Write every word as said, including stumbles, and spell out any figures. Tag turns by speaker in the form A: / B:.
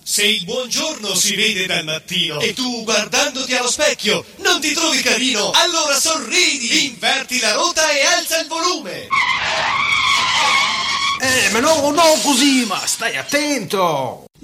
A: Se il buongiorno si vede dal mattino e tu, guardandoti allo specchio, non ti trovi carino, allora sorridi, inverti la rota e alza il volume.
B: Eh, ma no, no così, ma stai attento.